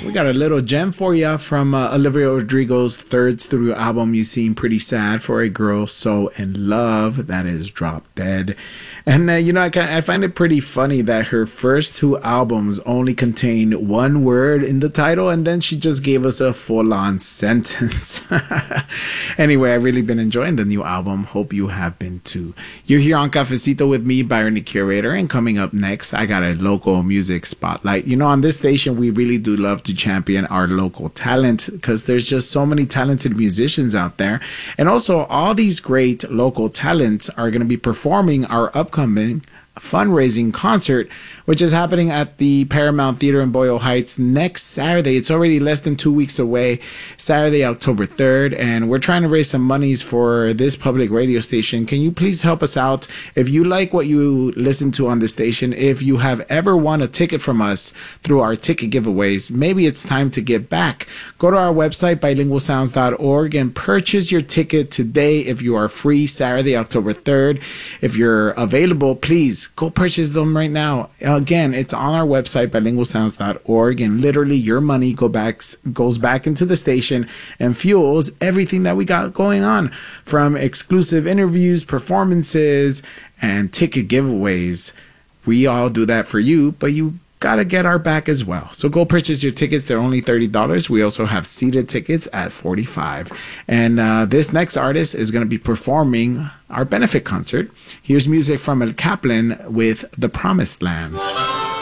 We got a little gem for you from Olivia Rodrigo's third studio album, You Seem Pretty Sad for a Girl So in Love. That is Drop Dead. And, I find it pretty funny that her first two albums only contained one word in the title, and then she just gave us a full-on sentence. Anyway, I've really been enjoying the new album. Hope you have been too. You're here on Cafecito with me, Byron the Curator, and coming up next, I got a local music spotlight. On this station, we really do love to champion our local talent because there's just so many talented musicians out there. And also, all these great local talents are going to be performing our upcoming fundraising concert, which is happening at the Paramount Theater in Boyle Heights next Saturday. It's already less than 2 weeks away, Saturday, October 3rd, and we're trying to raise some monies for this public radio station. Can you please help us out? If you like what you listen to on this station, if you have ever won a ticket from us through our ticket giveaways, maybe it's time to give back. Go to our website, bilingualsounds.org, and purchase your ticket today if you are free, Saturday, October 3rd. If you're available, please go purchase them right now. Again, it's on our website, bilingualsounds.org, and literally your money goes back into the station and fuels everything that we got going on, from exclusive interviews, performances, and ticket giveaways. We all do that for you, but you gotta get our back as well. So go purchase your tickets. They're only $30. We also have seated tickets at $45. And this next artist is going to be performing our benefit concert. Here's music from El Kaplan with The Promised Land.